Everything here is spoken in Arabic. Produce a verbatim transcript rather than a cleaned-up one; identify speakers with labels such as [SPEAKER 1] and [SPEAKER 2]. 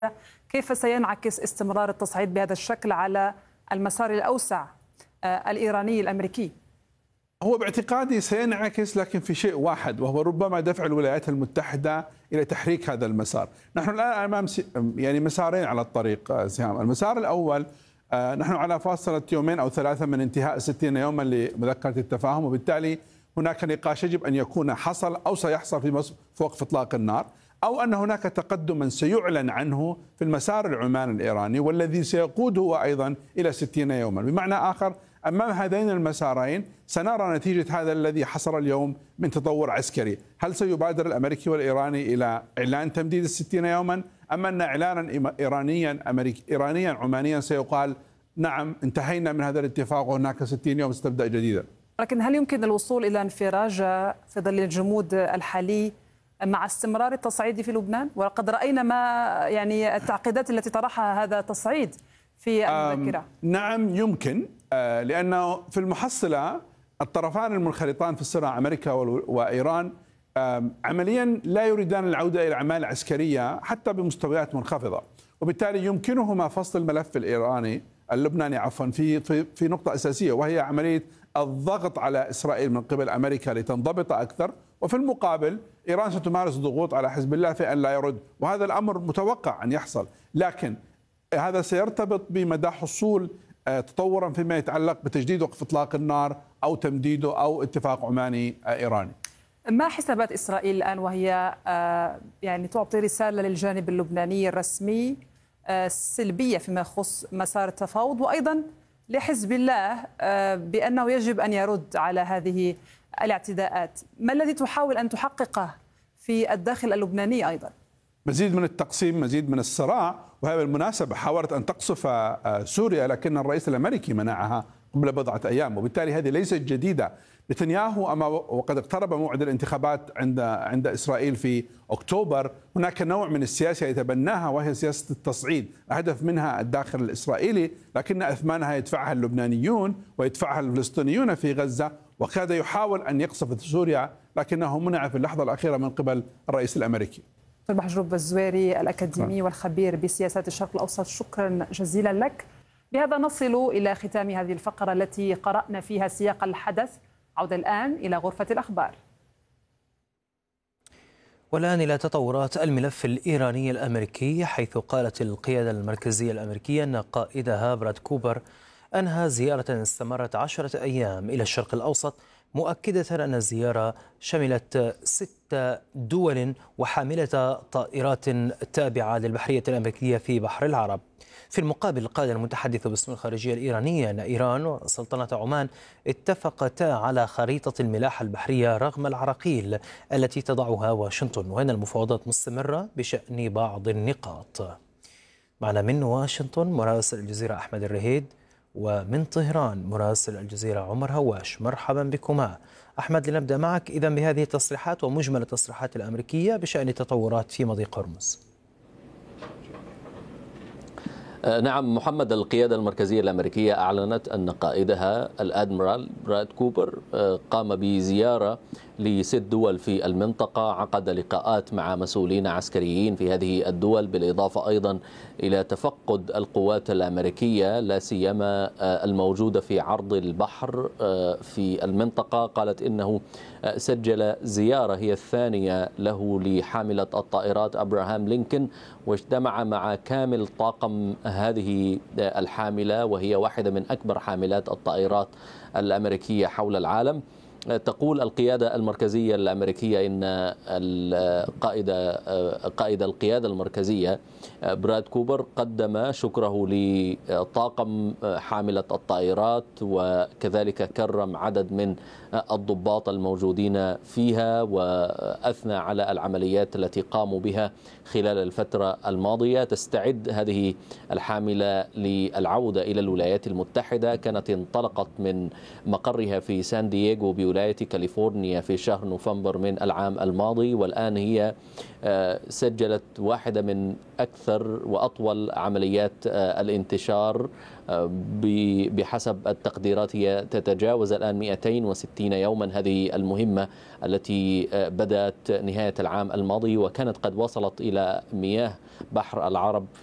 [SPEAKER 1] كيف سينعكس استمرار التصعيد بهذا الشكل على المسار الأوسع الإيراني الأمريكي؟
[SPEAKER 2] هو باعتقادي سينعكس، لكن في شيء واحد، وهو ربما دفع الولايات المتحدة إلى تحريك هذا المسار. نحن الآن أمام يعني مسارين على الطريق سهام. المسار الأول، نحن على فاصلة يومين أو ثلاثة من انتهاء ستين يوما لمذكرة التفاهم، وبالتالي هناك نقاش يجب أن يكون حصل أو سيحصل في وقف إطلاق النار، أو أن هناك تقدما سيعلن عنه في المسار العماني الإيراني والذي سيقود هو أيضا إلى ستين يوما. بمعنى آخر، أمام هذين المسارين سنرى نتيجة هذا الذي حصل اليوم من تطور عسكري. هل سيبادر الأمريكي والإيراني إلى إعلان تمديد الستين يوما، أم أن إعلانا إيرانيا أمريكي إيرانيا عمانيا سيقال نعم انتهينا من هذا الاتفاق وهناك ستين يوم ستبدأ جديدا؟
[SPEAKER 1] لكن هل يمكن الوصول إلى انفراج في ظل الجمود الحالي مع استمرار التصعيد في لبنان؟ وقد رأينا ما يعني التعقيدات التي طرحها هذا التصعيد في المذكرة.
[SPEAKER 2] نعم يمكن، لأنه في المحصلة الطرفان المنخرطان في الصراع أمريكا وإيران عمليا لا يريدان العودة إلى أعمال عسكرية حتى بمستويات منخفضة، وبالتالي يمكنهما فصل الملف الإيراني اللبناني عفوا في في في نقطة أساسية، وهي عملية الضغط على إسرائيل من قبل أمريكا لتنضبط أكثر، وفي المقابل إيران ستمارس ضغوط على حزب الله في أن لا يرد، وهذا الأمر متوقع أن يحصل. لكن هذا سيرتبط بمدى حصول تطورا فيما يتعلق بتجديد وقف إطلاق النار أو تمديده أو اتفاق عماني إيراني.
[SPEAKER 1] ما حسابات إسرائيل الآن وهي يعني تعطي رسالة للجانب اللبناني الرسمي سلبية فيما يخص مسار التفاوض، وأيضا لحزب الله بأنه يجب أن يرد على هذه الاعتداءات؟ ما الذي تحاول أن تحققه في الداخل اللبناني أيضا؟
[SPEAKER 2] مزيد من التقسيم، مزيد من الصراع. وهذا بالمناسبة حاولت أن تقصف سوريا، لكن الرئيس الأمريكي منعها قبل بضعة أيام، وبالتالي هذه ليست جديدة. نتنياهو أما وقد اقترب موعد الانتخابات عند عند إسرائيل في أكتوبر، هناك نوع من السياسة يتبناها وهي سياسة التصعيد، هدف منها الداخل الإسرائيلي، لكن أثمانها يدفعها اللبنانيون ويدفعها الفلسطينيون في غزة، وكاد يحاول أن يقصف سوريا لكنه منع في اللحظة الأخيرة من قبل الرئيس الأمريكي.
[SPEAKER 1] دكتور محجوب الزويري الأكاديمي والخبير بسياسات الشرق الأوسط، شكرا جزيلا لك. بهذا نصل إلى ختام هذه الفقرة التي قرأنا فيها سياق الحدث. عودة الآن إلى غرفة الأخبار.
[SPEAKER 3] والآن إلى تطورات الملف الإيراني الأمريكي، حيث قالت القيادة المركزية الأمريكية أن قائدها براد كوبر أنهى زيارة استمرت عشرة أيام إلى الشرق الأوسط، مؤكدة أن الزيارة شملت ست دول وحاملة طائرات تابعة للبحرية الأمريكية في بحر العرب. في المقابل، قال المتحدث باسم الخارجية الإيرانية أن إيران وسلطنة عمان اتفقتا على خريطة الملاحة البحرية رغم العراقيل التي تضعها واشنطن، وأن المفاوضات مستمرة بشأن بعض النقاط. معنا من واشنطن مراسل الجزيرة أحمد الرهيد، ومن طهران مراسل الجزيرة عمر هواش. مرحبا بكما. أحمد، لنبدأ معك إذا بهذه التصريحات ومجمل التصريحات الأمريكية بشأن التطورات في مضيق هرمز.
[SPEAKER 4] نعم محمد، القيادة المركزية الأمريكية أعلنت أن قائدها الأدميرال براد كوبر قام بزيارة لست دول في المنطقة، عقد لقاءات مع مسؤولين عسكريين في هذه الدول، بالإضافة أيضا إلى تفقد القوات الأمريكية لا سيما الموجودة في عرض البحر في المنطقة. قالت إنه سجل زيارة هي الثانية له لحاملة الطائرات أبراهام لينكولن، واجتمع مع كامل طاقم هذه الحاملة، وهي واحدة من أكبر حاملات الطائرات الأمريكية حول العالم. تقول القيادة المركزية الأمريكية إن القائد قائد القيادة المركزية براد كوبر قدم شكره لطاقم حاملة الطائرات، وكذلك كرم عدد من الضباط الموجودين فيها، وأثنى على العمليات التي قاموا بها خلال الفترة الماضية. تستعد هذه الحاملة للعودة إلى الولايات المتحدة، كانت انطلقت من مقرها في سان دييغو بولاية كاليفورنيا في شهر نوفمبر من العام الماضي، والآن هي سجلت واحدة من أكثر وأطول عمليات الانتشار. بحسب التقديرات هي تتجاوز الآن مئتين وستين يوما. هذه المهمة التي بدأت نهاية العام الماضي وكانت قد وصلت إلى مياه بحر العرب